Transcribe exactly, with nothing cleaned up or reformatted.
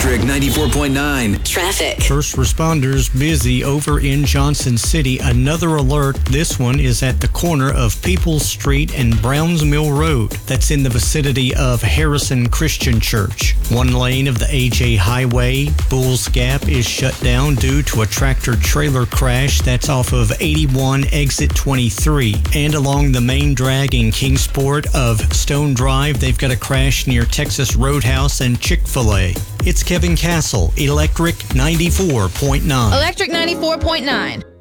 Electric ninety-four point nine. Traffic. First responders busy over in Johnson City. Another alert. This one is at the corner of Peoples Street and Browns Mill Road. That's in the vicinity of Harrison Christian Church. One lane of the A J Highway, Bulls Gap, is shut down due to a tractor-trailer crash. That's off of eighty-one exit twenty-three. And along the main drag in Kingsport of Stone Drive, they've got a crash near Texas Roadhouse and Chick-fil-A. It's Kevin Castle, Electric ninety-four point nine. Electric ninety-four point nine.